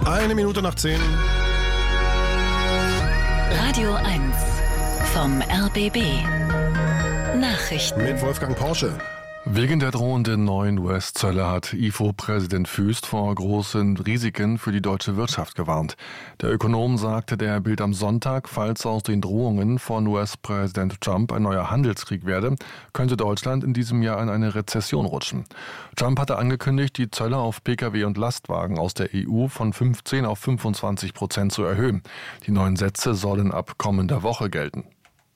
9:01. Radio 1 vom RBB. Nachrichten Mit Wolfgang Porsche. Wegen der drohenden neuen US-Zölle hat IFO-Präsident Voest vor großen Risiken für die deutsche Wirtschaft gewarnt. Der Ökonom sagte der Bild am Sonntag, falls aus den Drohungen von US-Präsident Trump ein neuer Handelskrieg werde, könnte Deutschland in diesem Jahr in eine Rezession rutschen. Trump hatte angekündigt, die Zölle auf Pkw und Lastwagen aus der EU von 15% auf 25% zu erhöhen. Die neuen Sätze sollen ab kommender Woche gelten.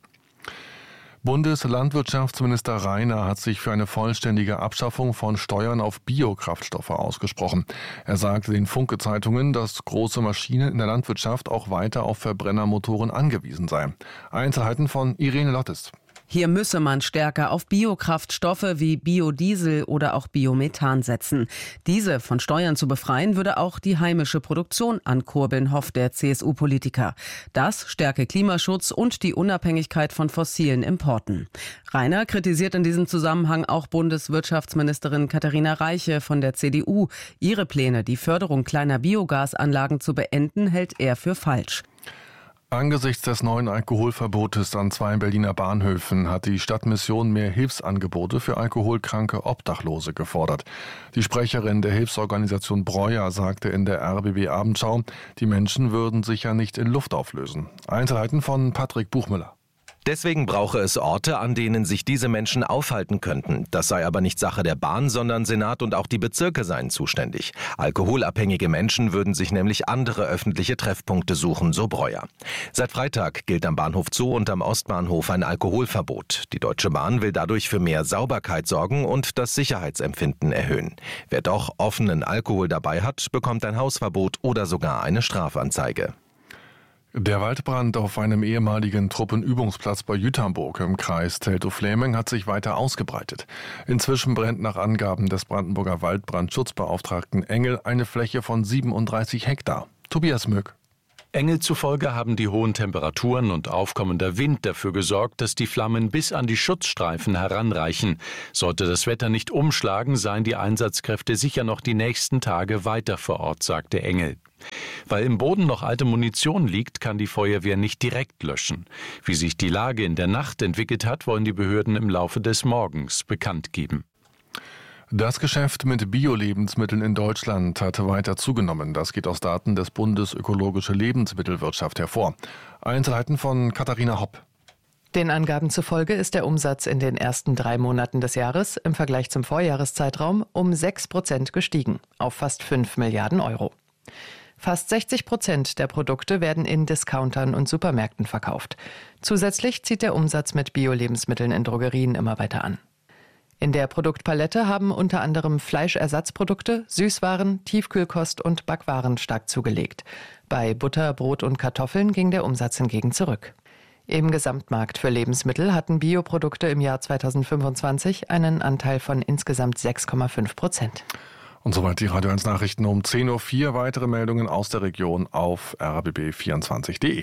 Bundeslandwirtschaftsminister Rainer hat sich für eine vollständige Abschaffung von Steuern auf Biokraftstoffe ausgesprochen. Er sagte den Funke-Zeitungen, dass große Maschinen in der Landwirtschaft auch weiter auf Verbrennermotoren angewiesen seien. Einzelheiten von Irene Lottes. Hier müsse man stärker auf Biokraftstoffe wie Biodiesel oder auch Biomethan setzen. Diese von Steuern zu befreien, würde auch die heimische Produktion ankurbeln, hofft der CSU-Politiker. Das stärke Klimaschutz und die Unabhängigkeit von fossilen Importen. Rainer kritisiert in diesem Zusammenhang auch Bundeswirtschaftsministerin Katharina Reiche von der CDU. Ihre Pläne, die Förderung kleiner Biogasanlagen zu beenden, hält er für falsch. Angesichts des neuen Alkoholverbotes an 2 Berliner Bahnhöfen hat die Stadtmission mehr Hilfsangebote für alkoholkranke Obdachlose gefordert. Die Sprecherin der Hilfsorganisation Breuer sagte in der RBB Abendschau, die Menschen würden sich ja nicht in Luft auflösen. Einzelheiten von Patrick Buchmüller. Deswegen brauche es Orte, an denen sich diese Menschen aufhalten könnten. Das sei aber nicht Sache der Bahn, sondern Senat und auch die Bezirke seien zuständig. Alkoholabhängige Menschen würden sich nämlich andere öffentliche Treffpunkte suchen, so Breuer. Seit Freitag gilt am Bahnhof Zoo und am Ostbahnhof ein Alkoholverbot. Die Deutsche Bahn will dadurch für mehr Sauberkeit sorgen und das Sicherheitsempfinden erhöhen. Wer doch offenen Alkohol dabei hat, bekommt ein Hausverbot oder sogar eine Strafanzeige. Der Waldbrand auf einem ehemaligen Truppenübungsplatz bei Jüterbog im Kreis Teltow-Fläming hat sich weiter ausgebreitet. Inzwischen brennt nach Angaben des Brandenburger Waldbrandschutzbeauftragten Engel eine Fläche von 37 Hektar. Tobias Möck. Engel zufolge haben die hohen Temperaturen und aufkommender Wind dafür gesorgt, dass die Flammen bis an die Schutzstreifen heranreichen. Sollte das Wetter nicht umschlagen, seien die Einsatzkräfte sicher noch die nächsten Tage weiter vor Ort, sagte Engel. Weil im Boden noch alte Munition liegt, kann die Feuerwehr nicht direkt löschen. Wie sich die Lage in der Nacht entwickelt hat, wollen die Behörden im Laufe des Morgens bekannt geben. Das Geschäft mit Bio-Lebensmitteln in Deutschland hat weiter zugenommen. Das geht aus Daten des Bundes Ökologische Lebensmittelwirtschaft hervor. Einzelheiten von Katharina Hopp. Den Angaben zufolge ist der Umsatz in den ersten 3 Monaten des Jahres im Vergleich zum Vorjahreszeitraum um 6% gestiegen, auf fast 5 Milliarden Euro. Fast 60% der Produkte werden in Discountern und Supermärkten verkauft. Zusätzlich zieht der Umsatz mit Bio-Lebensmitteln in Drogerien immer weiter an. In der Produktpalette haben unter anderem Fleischersatzprodukte, Süßwaren, Tiefkühlkost und Backwaren stark zugelegt. Bei Butter, Brot und Kartoffeln ging der Umsatz hingegen zurück. Im Gesamtmarkt für Lebensmittel hatten Bioprodukte im Jahr 2025 einen Anteil von insgesamt 6,5%. Und soweit die Radio 1 Nachrichten um 10:04 Uhr. Weitere Meldungen aus der Region auf rbb24.de.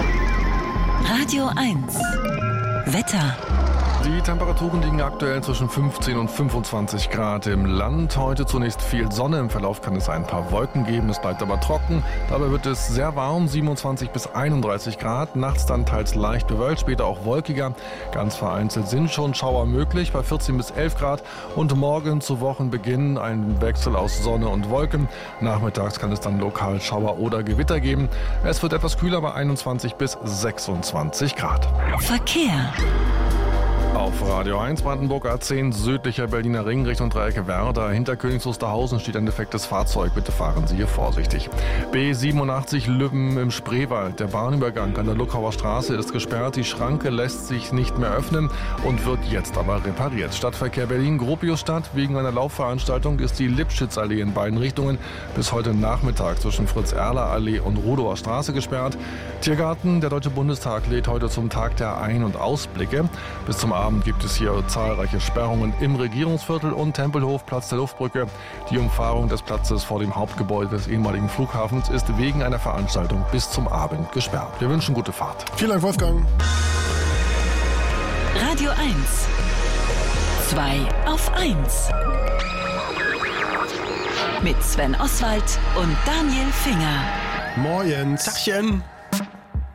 Radio 1 Wetter. Die Temperaturen liegen aktuell zwischen 15 und 25 Grad im Land. Heute zunächst viel Sonne. Im Verlauf kann es ein paar Wolken geben. Es bleibt aber trocken. Dabei wird es sehr warm, 27 bis 31 Grad. Nachts dann teils leicht bewölkt, später auch wolkiger. Ganz vereinzelt sind schon Schauer möglich bei 14 bis 11 Grad. Und morgen zu Wochenbeginn ein Wechsel aus Sonne und Wolken. Nachmittags kann es dann lokal Schauer oder Gewitter geben. Es wird etwas kühler bei 21 bis 26 Grad. Verkehr. Auf Radio 1 Brandenburg A10 südlicher Berliner Ring Richtung Dreiecke Werder. Hinter Königs Wusterhausen steht ein defektes Fahrzeug. Bitte fahren Sie hier vorsichtig. B87 Lübben im Spreewald. Der Bahnübergang an der Luckauer Straße ist gesperrt. Die Schranke lässt sich nicht mehr öffnen und wird jetzt aber repariert. Stadtverkehr Berlin-Gropiusstadt. Wegen einer Laufveranstaltung ist die Lipschitzallee in beiden Richtungen bis heute Nachmittag zwischen Fritz-Erler-Allee und Rudower Straße gesperrt. Tiergarten, der Deutsche Bundestag lädt heute zum Tag der Ein- und Ausblicke. Bis zum Abend gibt es hier zahlreiche Sperrungen im Regierungsviertel und Tempelhof, Platz der Luftbrücke. Die Umfahrung des Platzes vor dem Hauptgebäude des ehemaligen Flughafens ist wegen einer Veranstaltung bis zum Abend gesperrt. Wir wünschen gute Fahrt. Vielen Dank, Wolfgang. Radio 1 2 auf 1. Mit Sven Oswald und Daniel Finger. Morgens. Tachchen.